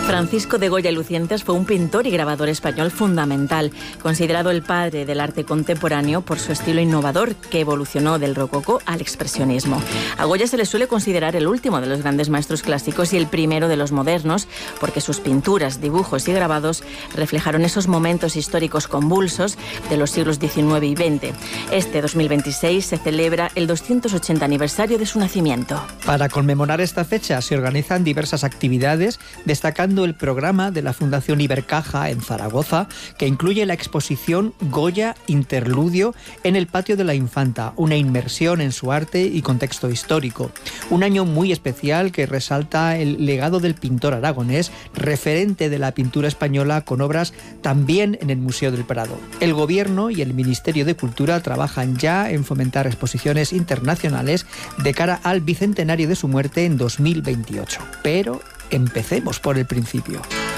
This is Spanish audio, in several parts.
Francisco de Goya y Lucientes fue un pintor y grabador español fundamental, considerado el padre del arte contemporáneo por su estilo innovador que evolucionó del rococó al expresionismo. A Goya se le suele considerar el último de los grandes maestros clásicos y el primero de los modernos, porque sus pinturas, dibujos y grabados reflejaron esos momentos históricos convulsos de los siglos XIX y XX. Este 2026 se celebra el 280 aniversario de su nacimiento. Para conmemorar esta fecha se organizan diversas actividades, destacando el programa de la Fundación Ibercaja en Zaragoza, que incluye la exposición Goya Interludio en el Patio de la Infanta, una inmersión en su arte y contexto histórico. Un año muy especial que resalta el legado del pintor aragonés, referente de la pintura española, con obras también en el Museo del Prado. El Gobierno y el Ministerio de Cultura trabajan ya en fomentar exposiciones internacionales de cara al bicentenario de su muerte en 2028. Pero empecemos por el principio.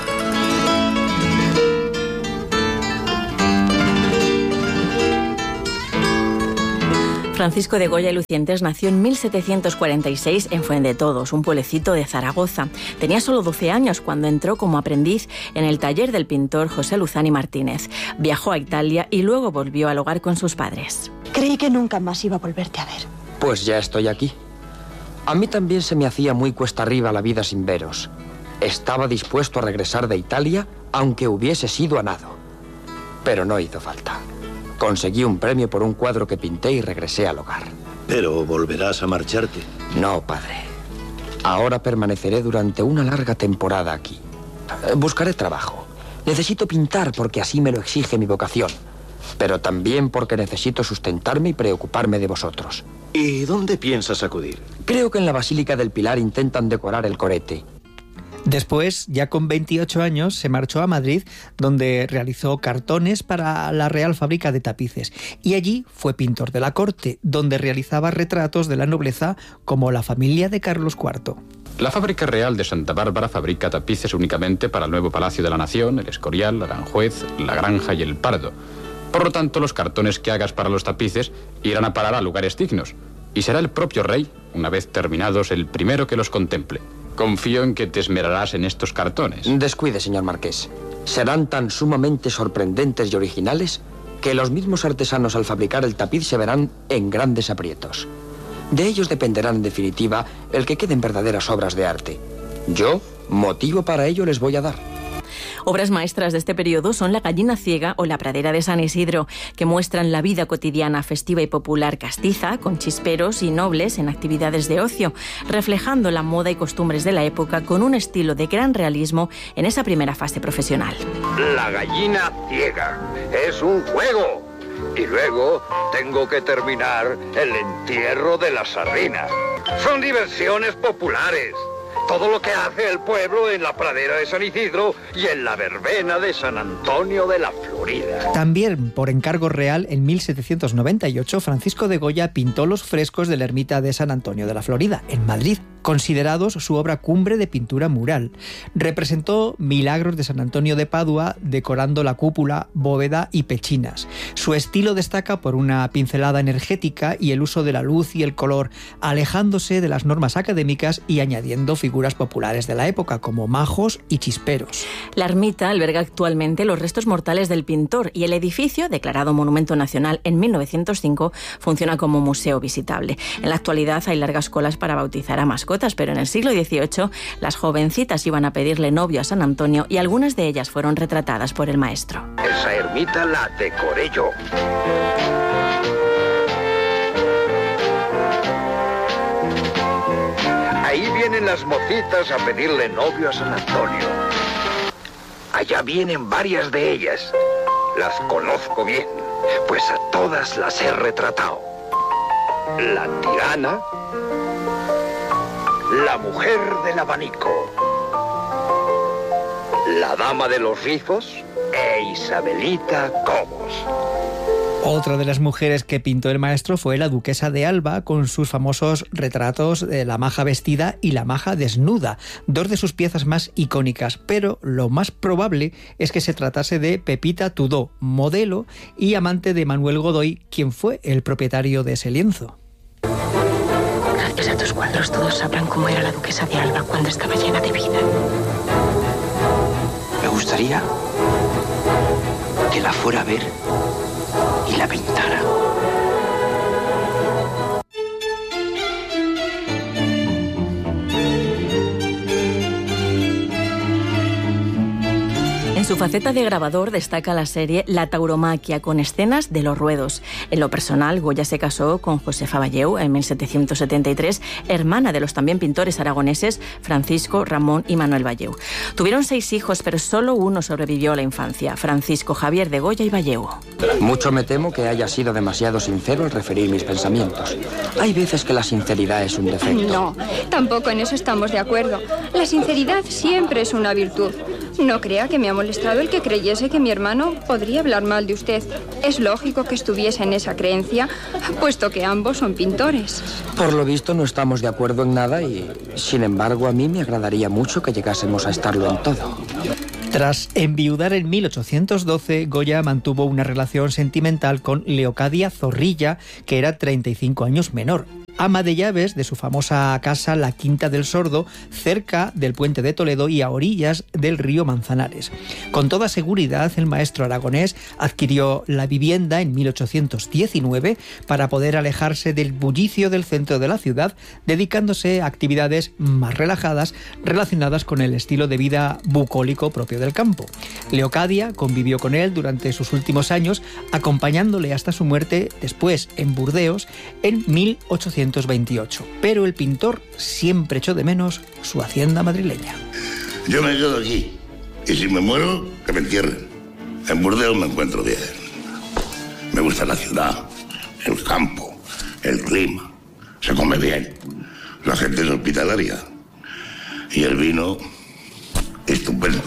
Francisco de Goya y Lucientes nació en 1746 en Fuendetodos, un pueblecito de Zaragoza. Tenía solo 12 años cuando entró como aprendiz en el taller del pintor José Luzán y Martínez. Viajó a Italia y luego volvió al hogar con sus padres. Creí que nunca más iba a volverte a ver. Pues ya estoy aquí. A mí también se me hacía muy cuesta arriba la vida sin veros. Estaba dispuesto a regresar de Italia, aunque hubiese sido a nado. Pero no hizo falta. Conseguí un premio por un cuadro que pinté y regresé al hogar. Pero volverás a marcharte. No, padre. Ahora permaneceré durante una larga temporada aquí. Buscaré trabajo. Necesito pintar porque así me lo exige mi vocación. Pero también porque necesito sustentarme y preocuparme de vosotros. ¿Y dónde piensas acudir? Creo que en la Basílica del Pilar intentan decorar el corete. Después, ya con 28 años, se marchó a Madrid, donde realizó cartones para la Real Fábrica de Tapices. Y allí fue pintor de la corte, donde realizaba retratos de la nobleza como la familia de Carlos IV. La Fábrica Real de Santa Bárbara fabrica tapices únicamente para el nuevo Palacio de la Nación, el Escorial, Aranjuez, la Granja y el Pardo. Por lo tanto, los cartones que hagas para los tapices irán a parar a lugares dignos. Y será el propio rey, una vez terminados, el primero que los contemple. Confío en que te esmerarás en estos cartones. Descuide, señor marqués. Serán tan sumamente sorprendentes y originales que los mismos artesanos al fabricar el tapiz se verán en grandes aprietos. De ellos dependerán, en definitiva, el que queden verdaderas obras de arte. Yo, motivo para ello les voy a dar. Obras maestras de este periodo son La gallina ciega o La pradera de San Isidro, que muestran la vida cotidiana, festiva y popular castiza, con chisperos y nobles en actividades de ocio, reflejando la moda y costumbres de la época con un estilo de gran realismo en esa primera fase profesional. La gallina ciega es un juego. Y luego tengo que terminar el entierro de la sardina. Son diversiones populares. Todo lo que hace el pueblo en la pradera de San Isidro y en la verbena de San Antonio de la Florida. También, por encargo real, en 1798, Francisco de Goya pintó los frescos de la ermita de San Antonio de la Florida, en Madrid, considerados su obra cumbre de pintura mural. Representó Milagros de San Antonio de Padua, decorando la cúpula, bóveda y pechinas. Su estilo destaca por una pincelada energética y el uso de la luz y el color, alejándose de las normas académicas y añadiendo figuras populares de la época, como majos y chisperos. La ermita alberga actualmente los restos mortales del pintor y el edificio, declarado Monumento Nacional en 1905, funciona como museo visitable. En la actualidad hay largas colas para bautizar a mascotas, pero en el siglo XVIII las jovencitas iban a pedirle novio a San Antonio y algunas de ellas fueron retratadas por el maestro. Esa ermita la decoré yo. Ahí vienen las mocitas a pedirle novio a San Antonio. Allá vienen varias de ellas. Las conozco bien, pues a todas las he retratado. La tirana, la mujer del abanico, la dama de los rizos e Isabelita Cobos. Otra de las mujeres que pintó el maestro fue la duquesa de Alba, con sus famosos retratos de la maja vestida y la maja desnuda, dos de sus piezas más icónicas, pero lo más probable es que se tratase de Pepita Tudó, modelo y amante de Manuel Godoy, quien fue el propietario de ese lienzo. Gracias a tus cuadros todos sabrán cómo era la duquesa de Alba cuando estaba llena de vida. gustaría que la fuera a ver y la pintara. En su faceta de grabador destaca la serie La tauromaquia, con escenas de los ruedos. En lo personal, Goya se casó con Josefa Valleu en 1773, hermana de los también pintores aragoneses Francisco, Ramón y Manuel Valleu. Tuvieron 6 hijos, pero solo uno sobrevivió a la infancia, Francisco Javier de Goya y Valleu. Mucho me temo que haya sido demasiado sincero al referir mis pensamientos. Hay veces que la sinceridad es un defecto. No, tampoco en eso estamos de acuerdo. La sinceridad siempre es una virtud. No crea que me ha molestado el que creyese que mi hermano podría hablar mal de usted. Es lógico que estuviese en esa creencia, puesto que ambos son pintores. Por lo visto no estamos de acuerdo en nada y, sin embargo, a mí me agradaría mucho que llegásemos a estarlo en todo. Tras enviudar en 1812, Goya mantuvo una relación sentimental con Leocadia Zorrilla, que era 35 años menor, ama de llaves de su famosa casa La Quinta del Sordo, cerca del Puente de Toledo y a orillas del río Manzanares. Con toda seguridad, el maestro aragonés adquirió la vivienda en 1819 para poder alejarse del bullicio del centro de la ciudad, dedicándose a actividades más relajadas relacionadas con el estilo de vida bucólico propio del campo. Leocadia convivió con él durante sus últimos años, acompañándole hasta su muerte después en Burdeos en 1828. Pero el pintor siempre echó de menos su hacienda madrileña. Yo me quedo aquí y si me muero, que me entierren. En Burdeos me encuentro bien. Me gusta la ciudad, el campo, el clima. Se come bien. La gente es hospitalaria. Y el vino, estupendo.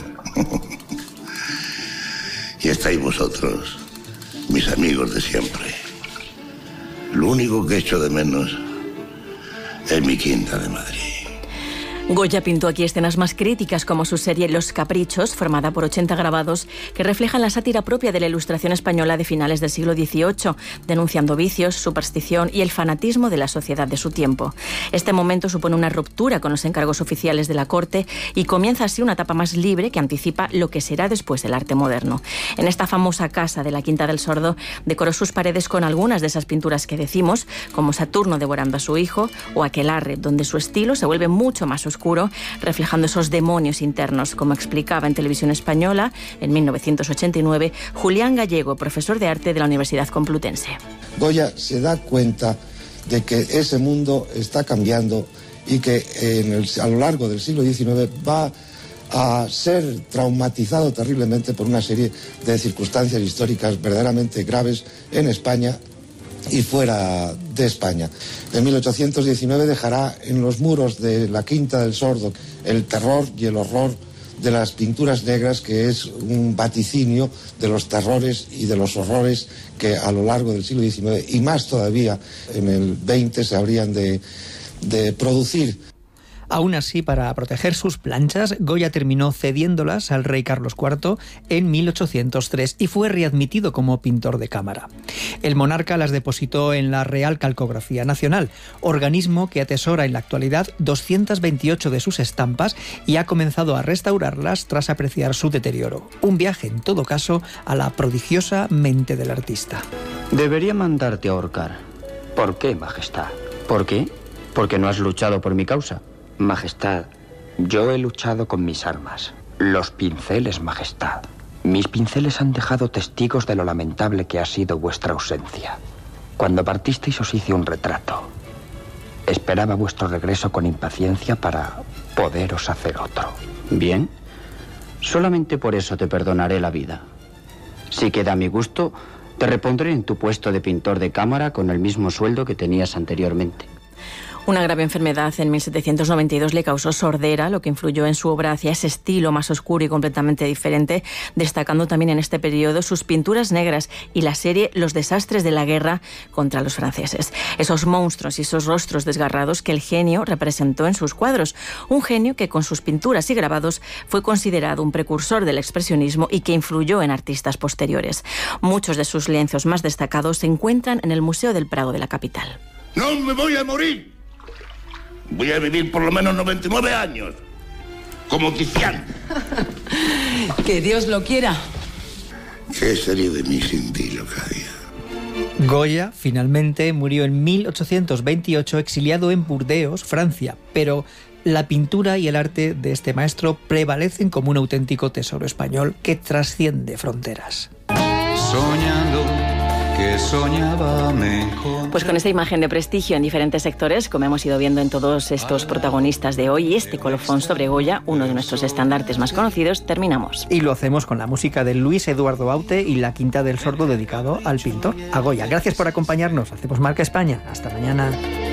Y estáis vosotros, mis amigos de siempre. Lo único que echo de menos es mi quinta de Madrid. Goya pintó aquí escenas más críticas, como su serie Los Caprichos, formada por 80 grabados que reflejan la sátira propia de la Ilustración española de finales del siglo XVIII, denunciando vicios, superstición y el fanatismo de la sociedad de su tiempo. Este momento supone una ruptura con los encargos oficiales de la corte y comienza así una etapa más libre que anticipa lo que será después el arte moderno. En esta famosa casa de la Quinta del Sordo decoró sus paredes con algunas de esas pinturas que decimos, como Saturno devorando a su hijo o Aquelarre, donde su estilo se vuelve mucho más oscuro, reflejando esos demonios internos, como explicaba en Televisión Española en 1989 Julián Gallego, profesor de arte de la Universidad Complutense. Goya se da cuenta de que ese mundo está cambiando y que a lo largo del siglo XIX va a ser traumatizado terriblemente por una serie de circunstancias históricas verdaderamente graves en España y fuera de España. En 1819 dejará en los muros de la Quinta del Sordo el terror y el horror de las pinturas negras, que es un vaticinio de los terrores y de los horrores que a lo largo del siglo XIX y más todavía en el XX se habrían de producir. Aún así, para proteger sus planchas, Goya terminó cediéndolas al rey Carlos IV en 1803 y fue readmitido como pintor de cámara. El monarca las depositó en la Real Calcografía Nacional, organismo que atesora en la actualidad 228 de sus estampas y ha comenzado a restaurarlas tras apreciar su deterioro. Un viaje, en todo caso, a la prodigiosa mente del artista. Debería mandarte a ahorcar. ¿Por qué, Majestad? ¿Por qué? Porque no has luchado por mi causa. Majestad, yo he luchado con mis armas. Los pinceles, Majestad. Mis pinceles han dejado testigos de lo lamentable que ha sido vuestra ausencia. Cuando partisteis os hice un retrato. Esperaba vuestro regreso con impaciencia para poderos hacer otro. Bien. Solamente por eso te perdonaré la vida. Si queda a mi gusto, te repondré en tu puesto de pintor de cámara con el mismo sueldo que tenías anteriormente. Una grave enfermedad en 1792 le causó sordera, lo que influyó en su obra hacia ese estilo más oscuro y completamente diferente, destacando también en este periodo sus pinturas negras y la serie Los desastres de la guerra contra los franceses. Esos monstruos y esos rostros desgarrados que el genio representó en sus cuadros. Un genio que con sus pinturas y grabados fue considerado un precursor del expresionismo y que influyó en artistas posteriores. Muchos de sus lienzos más destacados se encuentran en el Museo del Prado de la capital. ¡No me voy a morir! Voy a vivir por lo menos 99 años. como Tiziano. Que Dios lo quiera. ¿Qué sería de mí sin ti, Leocadia? Goya finalmente murió en 1828 exiliado en Burdeos, Francia, pero la pintura y el arte de este maestro prevalecen como un auténtico tesoro español que trasciende fronteras. Soñando que soñaba mejor. Pues con esta imagen de prestigio en diferentes sectores, como hemos ido viendo en todos estos protagonistas de hoy, y este colofón sobre Goya, uno de nuestros estandartes más conocidos, terminamos. Y lo hacemos con la música de Luis Eduardo Aute y la Quinta del Sordo dedicado al pintor, a Goya. Gracias por acompañarnos. Hacemos Marca España. Hasta mañana.